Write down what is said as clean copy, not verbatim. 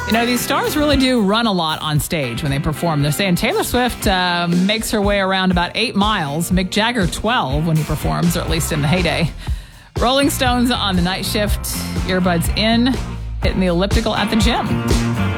These stars really do run a lot on stage when they perform. They're saying Taylor Swift makes her way around about 8 miles. Mick Jagger 12 when he performs, or at least in the heyday. Rolling Stones on the night shift. Earbuds in, hitting the elliptical at the gym.